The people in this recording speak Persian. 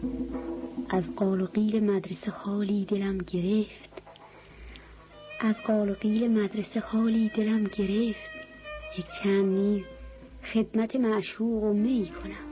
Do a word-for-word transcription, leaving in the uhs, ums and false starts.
از قال و قیل مدرسه حالی دلم گرفت، از قال و قیل مدرسه حالی دلم گرفت. یک چند نیز خدمت معشوق و می کنم،